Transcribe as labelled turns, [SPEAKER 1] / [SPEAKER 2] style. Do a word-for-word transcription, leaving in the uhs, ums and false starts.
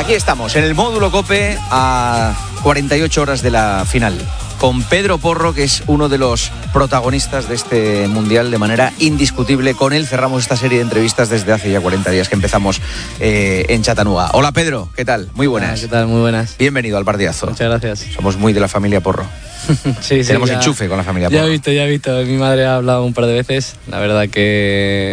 [SPEAKER 1] Aquí estamos, en el módulo COPE, a cuarenta y ocho horas de la final, con Pedro Porro, que es uno de los protagonistas de este Mundial de manera indiscutible. Con él cerramos esta serie de entrevistas desde hace ya cuarenta días que empezamos eh, en Chattanooga. Hola Pedro, ¿qué tal? Muy buenas.
[SPEAKER 2] Ah, ¿qué tal? Muy buenas.
[SPEAKER 1] Bienvenido al partidazo.
[SPEAKER 2] Muchas gracias.
[SPEAKER 1] Somos muy de la familia Porro.
[SPEAKER 2] sí, sí,
[SPEAKER 1] Tenemos
[SPEAKER 2] ya,
[SPEAKER 1] enchufe con la familia Porro.
[SPEAKER 2] Ya he visto, ya he visto. Mi madre ha hablado un par de veces. La verdad que